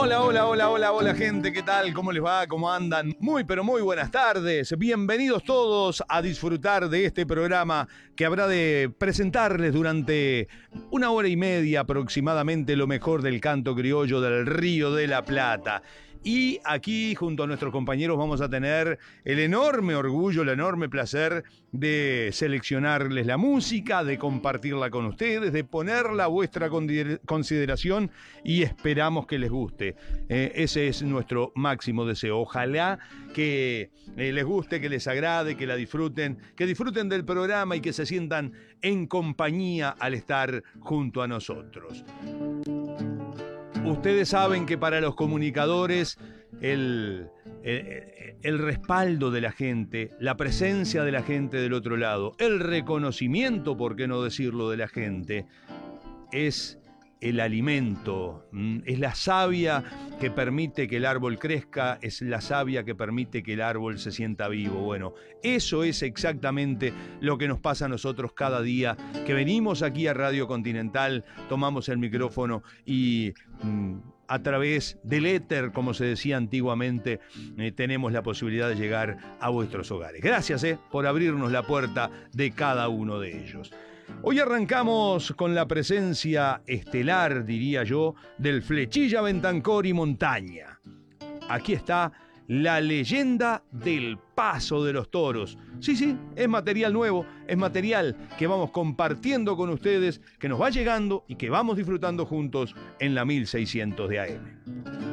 Hola, hola, hola, hola, hola gente, ¿qué tal? ¿Cómo les va? ¿Cómo andan? Muy, pero muy buenas tardes. Bienvenidos todos a disfrutar de este programa que habrá de presentarles durante una hora y media aproximadamente lo mejor del canto criollo del Río de la Plata. Y aquí, junto a nuestros compañeros, vamos a tener el enorme orgullo, el enorme placer de seleccionarles la música, de compartirla con ustedes, de ponerla a vuestra consideración y esperamos que les guste. Ese es nuestro máximo deseo. Ojalá que les guste, que les agrade, que disfruten del programa y que se sientan en compañía al estar junto a nosotros. Ustedes saben que para los comunicadores el respaldo de la gente, la presencia de la gente del otro lado, el reconocimiento, por qué no decirlo, de la gente, es el alimento, es la savia que permite que el árbol crezca, es la savia que permite que el árbol se sienta vivo. Bueno, eso es exactamente lo que nos pasa a nosotros cada día que venimos aquí a Radio Continental, tomamos el micrófono y a través del éter, como se decía antiguamente, tenemos la posibilidad de llegar a vuestros hogares. Gracias por abrirnos la puerta de cada uno de ellos. Hoy arrancamos con la presencia estelar, diría yo, del Flechilla, Bentancor y Montaña. Aquí está la leyenda del Paso de los Toros. Sí, es material nuevo, es material que vamos compartiendo con ustedes, que nos va llegando y que vamos disfrutando juntos en la 1600 de AM.